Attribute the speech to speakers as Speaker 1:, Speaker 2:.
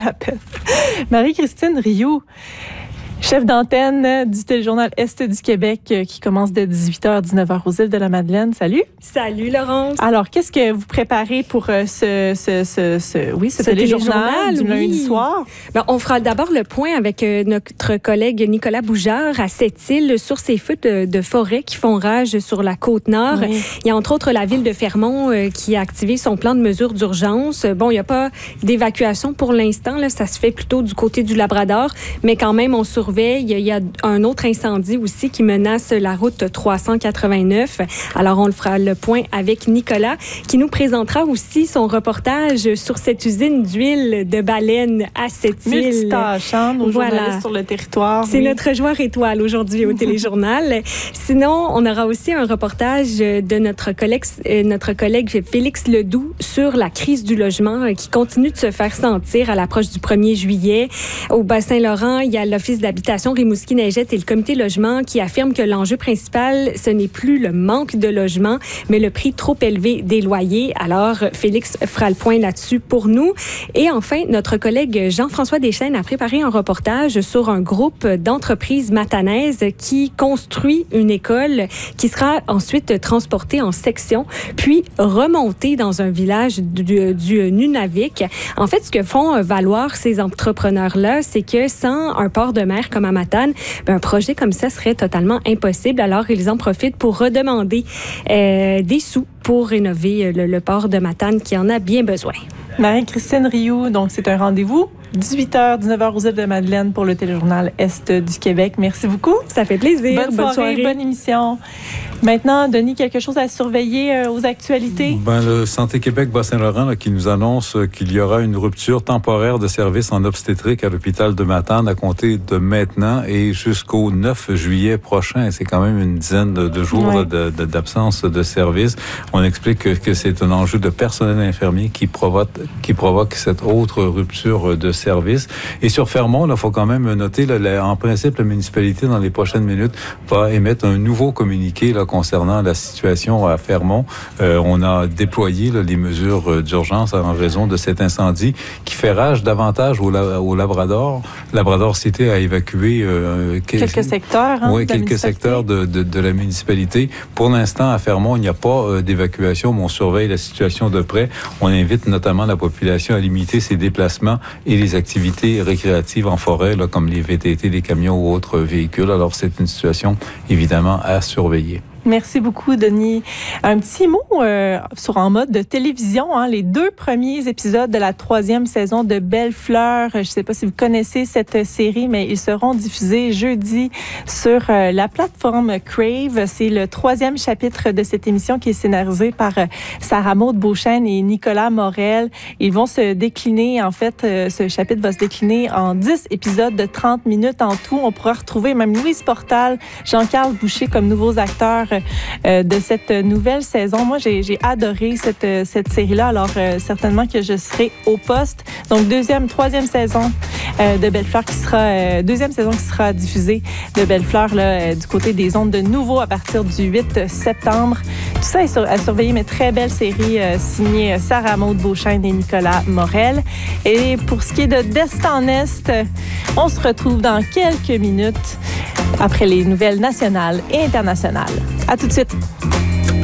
Speaker 1: Marie-Christine Rioux, chef d'antenne du téléjournal Est du Québec qui commence de 18h à 19h aux Îles-de-la-Madeleine. Salut!
Speaker 2: Salut Laurence!
Speaker 1: Alors, qu'est-ce que vous préparez pour ce téléjournal du lundi soir?
Speaker 2: Ben, on fera d'abord le point avec notre collègue Nicolas Bougère à Sept-Îles sur ces feux de forêt qui font rage sur la Côte-Nord. Oui. Il y a entre autres la ville de Fermont qui a activé son plan de mesures d'urgence. Bon, il n'y a pas d'évacuation pour l'instant. Là, ça se fait plutôt du côté du Labrador, mais quand même, on surveille. Il y a un autre incendie aussi qui menace la route 389. Alors, on le fera le point avec Nicolas, qui nous présentera aussi son reportage sur cette usine d'huile de baleine à Sept-Îles.
Speaker 1: Multitâche, nos journalistes sur le territoire.
Speaker 2: C'est notre joueur étoile aujourd'hui au téléjournal. Sinon, on aura aussi un reportage de notre collègue Félix Ledoux sur la crise du logement qui continue de se faire sentir à l'approche du 1er juillet. Au Bas-Saint-Laurent, il y a l'Office d'habitation Rimouski-Neigette et le Comité logement qui affirment que l'enjeu principal, ce n'est plus le manque de logement, mais le prix trop élevé des loyers. Alors, Félix fera le point là-dessus pour nous. Et enfin, notre collègue Jean-François Deschênes a préparé un reportage sur un groupe d'entreprises matanaises qui construit une école qui sera ensuite transportée en sections, puis remontée dans un village du Nunavik. En fait, ce que font valoir ces entrepreneurs-là, c'est que sans un port de mer comme à Matane, un projet comme ça serait totalement impossible. Alors, ils en profitent pour redemander des sous pour rénover le port de Matane qui en a bien besoin.
Speaker 1: Marie-Christine Rioux, donc c'est un rendez-vous 18h, 19h aux Îles-de-la-Madeleine pour le téléjournal Est du Québec. Merci beaucoup.
Speaker 2: Ça fait plaisir.
Speaker 1: Bonne soirée, bonne émission. Maintenant, Denis, quelque chose à surveiller aux actualités?
Speaker 3: Le Santé Québec Bas-Saint-Laurent qui nous annonce qu'il y aura une rupture temporaire de service en obstétrique à l'hôpital de Matane à compter de maintenant et jusqu'au 9 juillet prochain. C'est quand même une dizaine de jours d'absence de service. On explique que c'est un enjeu de personnel infirmier qui provoque cette autre rupture de service. Et sur Fermont, il faut quand même noter, en principe, la municipalité, dans les prochaines minutes, va émettre un nouveau communiqué concernant la situation à Fermont. On a déployé les mesures d'urgence en raison de cet incendie qui fait rage davantage au Labrador. Labrador Cité a évacué
Speaker 1: quelques secteurs.
Speaker 3: Oui, quelques secteurs de la municipalité. Pour l'instant, à Fermont, il n'y a pas d'évacuation, mais on surveille la situation de près. On invite notamment la population à limiter ses déplacements et les activités récréatives en forêt, comme les VTT, les camions ou autres véhicules. Alors, c'est une situation, évidemment, à surveiller.
Speaker 1: Merci beaucoup, Denis. Un petit mot sur en mode de télévision. Les 2 premiers épisodes de la 3e saison de Belle Fleur. Je ne sais pas si vous connaissez cette série, mais ils seront diffusés jeudi sur la plateforme Crave. C'est le 3e chapitre de cette émission qui est scénarisé par Sarah Maud Beauchesne et Nicolas Morel. Ils vont se décliner, en fait, ce chapitre va se décliner en 10 épisodes de 30 minutes en tout. On pourra retrouver même Louise Portal, Jean-Carl Boucher comme nouveaux acteurs de cette nouvelle saison. Moi, j'ai adoré cette série-là, alors certainement que je serai au poste. Donc, 3e saison de Belle Fleur deuxième saison qui sera diffusée de Belle Fleur du côté des ondes de Nouveau à partir du 8 septembre. Tout ça est à surveiller, mais très belle série signée Sarah Maud Beauchesne et Nicolas Morel. Et pour ce qui est de d'Est en Est, on se retrouve dans quelques minutes après les nouvelles nationales et internationales. À tout de suite.